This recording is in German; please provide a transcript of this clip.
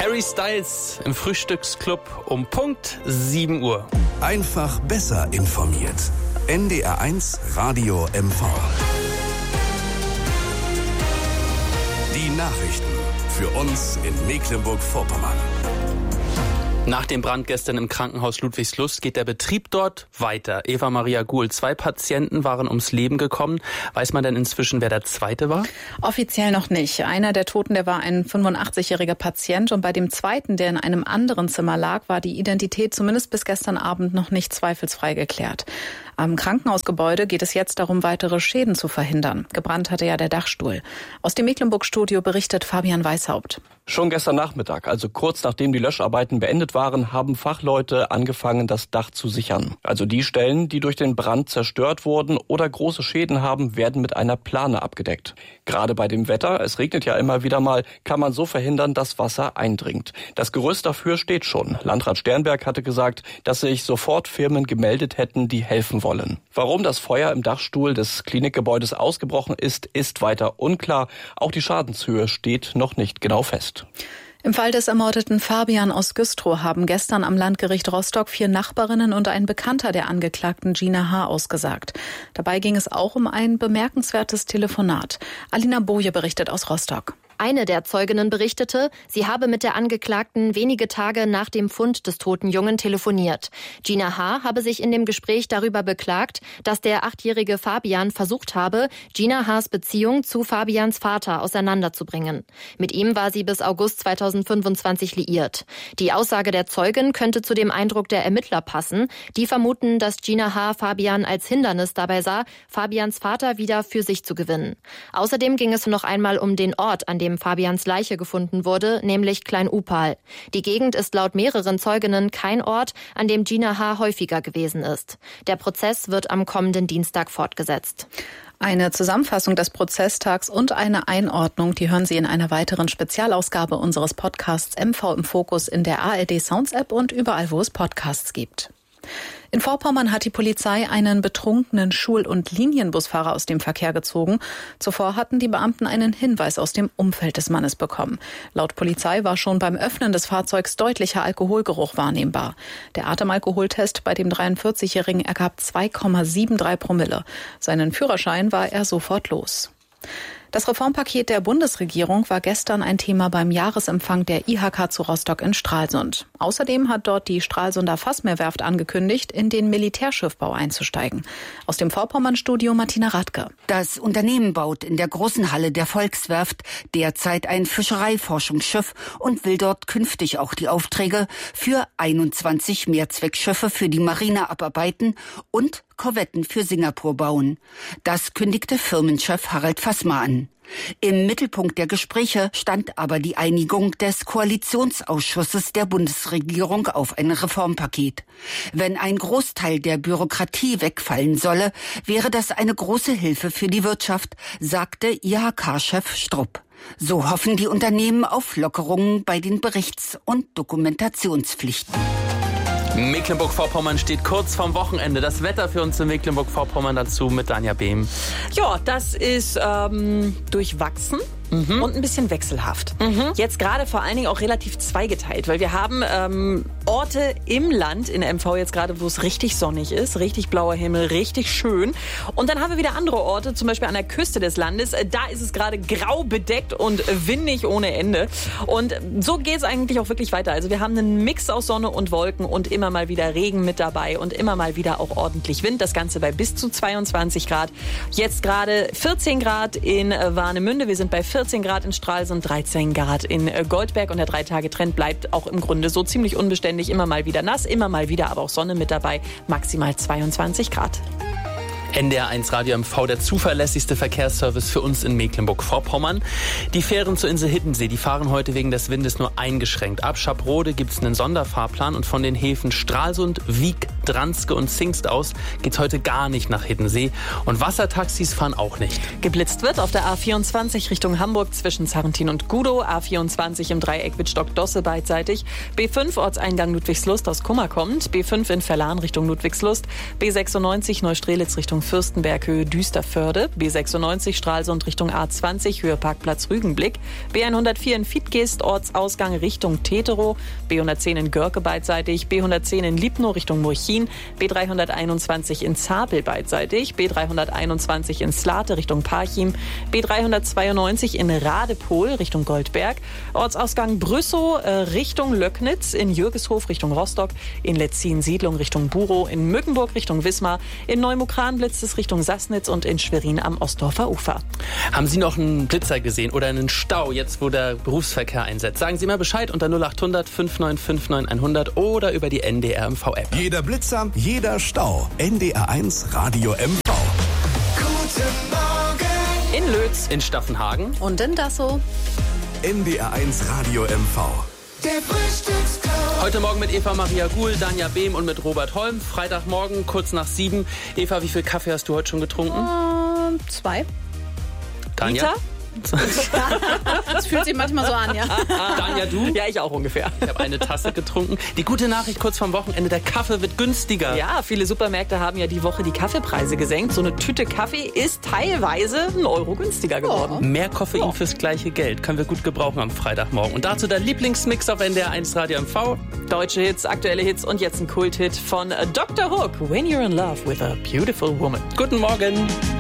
Harry Styles im Frühstücksclub um Punkt 7 Uhr. Einfach besser informiert. NDR1 Radio MV. Die Nachrichten für uns in Mecklenburg-Vorpommern. Nach dem Brand gestern im Krankenhaus Ludwigslust geht der Betrieb dort weiter. Eva-Maria Guhl, 2 Patienten waren ums Leben gekommen. Weiß man denn inzwischen, wer der zweite war? Offiziell noch nicht. Einer der Toten, der war ein 85-jähriger Patient. Und bei dem zweiten, der in einem anderen Zimmer lag, war die Identität zumindest bis gestern Abend noch nicht zweifelsfrei geklärt. Am Krankenhausgebäude geht es jetzt darum, weitere Schäden zu verhindern. Gebrannt hatte ja der Dachstuhl. Aus dem Mecklenburg-Studio berichtet Fabian Weishaupt. Schon gestern Nachmittag, also kurz nachdem die Löscharbeiten beendet waren, haben Fachleute angefangen, das Dach zu sichern. Also die Stellen, die durch den Brand zerstört wurden oder große Schäden haben, werden mit einer Plane abgedeckt. Gerade bei dem Wetter, es regnet ja immer wieder mal, kann man so verhindern, dass Wasser eindringt. Das Gerüst dafür steht schon. Landrat Sternberg hatte gesagt, dass sich sofort Firmen gemeldet hätten, die helfen wollen. Warum das Feuer im Dachstuhl des Klinikgebäudes ausgebrochen ist, ist weiter unklar. Auch die Schadenshöhe steht noch nicht genau fest. Im Fall des ermordeten Fabian aus Güstrow haben gestern am Landgericht Rostock 4 Nachbarinnen und ein Bekannter der Angeklagten Gina H. ausgesagt. Dabei ging es auch um ein bemerkenswertes Telefonat. Alina Boje berichtet aus Rostock. Eine der Zeuginnen berichtete, sie habe mit der Angeklagten wenige Tage nach dem Fund des toten Jungen telefoniert. Gina H. habe sich in dem Gespräch darüber beklagt, dass der 8-jährige Fabian versucht habe, Gina H.'s Beziehung zu Fabians Vater auseinanderzubringen. Mit ihm war sie bis August 2025 liiert. Die Aussage der Zeugin könnte zu dem Eindruck der Ermittler passen. Die vermuten, dass Gina H. Fabian als Hindernis dabei sah, Fabians Vater wieder für sich zu gewinnen. Außerdem ging es noch einmal um den Ort, an dem Fabians Leiche gefunden wurde, nämlich Klein-Upal. Die Gegend ist laut mehreren Zeuginnen kein Ort, an dem Gina H. häufiger gewesen ist. Der Prozess wird am kommenden Dienstag fortgesetzt. Eine Zusammenfassung des Prozesstags und eine Einordnung, die hören Sie in einer weiteren Spezialausgabe unseres Podcasts MV im Fokus in der ARD Sounds App und überall, wo es Podcasts gibt. In Vorpommern hat die Polizei einen betrunkenen Schul- und Linienbusfahrer aus dem Verkehr gezogen. Zuvor hatten die Beamten einen Hinweis aus dem Umfeld des Mannes bekommen. Laut Polizei war schon beim Öffnen des Fahrzeugs deutlicher Alkoholgeruch wahrnehmbar. Der Atemalkoholtest bei dem 43-Jährigen ergab 2,73 Promille. Seinen Führerschein war er sofort los. Das Reformpaket der Bundesregierung war gestern ein Thema beim Jahresempfang der IHK zu Rostock in Stralsund. Außerdem hat dort die Stralsunder Fassmeerwerft angekündigt, in den Militärschiffbau einzusteigen. Aus dem Vorpommern-Studio Martina Radke. Das Unternehmen baut in der großen Halle der Volkswerft derzeit ein Fischereiforschungsschiff und will dort künftig auch die Aufträge für 21 Mehrzweckschiffe für die Marine abarbeiten und Korvetten für Singapur bauen. Das kündigte Firmenchef Harald Fassmer an. Im Mittelpunkt der Gespräche stand aber die Einigung des Koalitionsausschusses der Bundesregierung auf ein Reformpaket. Wenn ein Großteil der Bürokratie wegfallen solle, wäre das eine große Hilfe für die Wirtschaft, sagte IHK-Chef Strupp. So hoffen die Unternehmen auf Lockerungen bei den Berichts- und Dokumentationspflichten. Mecklenburg-Vorpommern steht kurz vorm Wochenende. Das Wetter für uns in Mecklenburg-Vorpommern dazu mit Danja Behm. Ja, das ist durchwachsen. Und ein bisschen wechselhaft. Jetzt gerade vor allen Dingen auch relativ zweigeteilt, weil wir haben Orte im Land, in der MV jetzt gerade, wo es richtig sonnig ist, richtig blauer Himmel, richtig schön. Und dann haben wir wieder andere Orte, zum Beispiel an der Küste des Landes. Da ist es gerade grau bedeckt und windig ohne Ende. Und so geht es eigentlich auch wirklich weiter. Also wir haben einen Mix aus Sonne und Wolken und immer mal wieder Regen mit dabei und immer mal wieder auch ordentlich Wind. Das Ganze bei bis zu 22 Grad. Jetzt gerade 14 Grad in Warnemünde. Wir sind bei 14 Grad in Stralsund, 13 Grad in Goldberg und der 3-Tage-Trend bleibt auch im Grunde so ziemlich unbeständig. Immer mal wieder nass, immer mal wieder aber auch Sonne mit dabei, maximal 22 Grad. NDR1 Radio MV, der zuverlässigste Verkehrsservice für uns in Mecklenburg-Vorpommern. Die Fähren zur Insel Hiddensee, die fahren heute wegen des Windes nur eingeschränkt. Ab Schaprode gibt es einen Sonderfahrplan und von den Häfen Stralsund, Wiek, Dranske und Zingst aus, geht's heute gar nicht nach Hiddensee. Und Wassertaxis fahren auch nicht. Geblitzt wird auf der A24 Richtung Hamburg zwischen Zarrentin und Gudow, A24 im Dreieck Wittstock-Dosse beidseitig, B5 Ortseingang Ludwigslust aus Kummer kommt, B5 in Verlan Richtung Ludwigslust, B96 Neustrelitz Richtung Fürstenberg Höhe Düsterförde, B96 Stralsund Richtung A20 Höhe Parkplatz Rügenblick, B104 in Vietgist Ortsausgang Richtung Teterow, B110 in Görke beidseitig, B110 in Liebnow Richtung Murchin, B321 in Zapel beidseitig, B321 in Slate Richtung Parchim, B392 in Radepohl Richtung Goldberg, Ortsausgang Brüssow Richtung Löcknitz, in Jürgeshof Richtung Rostock, in Letzin-Siedlung Richtung Burow, in Mückenburg Richtung Wismar, in Neumukran blitzt es Richtung Sassnitz und in Schwerin am Ostdorfer Ufer. Haben Sie noch einen Blitzer gesehen oder einen Stau, jetzt wo der Berufsverkehr einsetzt? Sagen Sie mal Bescheid unter 0800 5959 100 oder über die NDR MV-App. Jeder Blitzer, jeder Stau. NDR1 Radio MV. Guten Morgen. In Lötz, In Staffenhagen. Und in Dassow. NDR1 Radio MV. Der Frühstücksclub. Heute Morgen mit Eva Maria Guhl, Danja Behm und mit Robert Holm. Freitagmorgen, kurz nach 7. Eva, wie viel Kaffee hast du heute schon getrunken? 2. Tanja? Liter? Das fühlt sich manchmal so an, ja. Danja, du? Ja, ich auch ungefähr. Ich habe eine Tasse getrunken. Die gute Nachricht kurz vorm Wochenende, der Kaffee wird günstiger. Ja, viele Supermärkte haben ja die Woche die Kaffeepreise gesenkt. So eine Tüte Kaffee ist teilweise 1 Euro günstiger geworden. Mehr Koffein fürs gleiche Geld. Können wir gut gebrauchen am Freitagmorgen. Und dazu der Lieblingsmix auf NDR1 Radio MV. Deutsche Hits, aktuelle Hits und jetzt ein Kulthit von Dr. Hook. When You're in Love with a Beautiful Woman. Guten Morgen.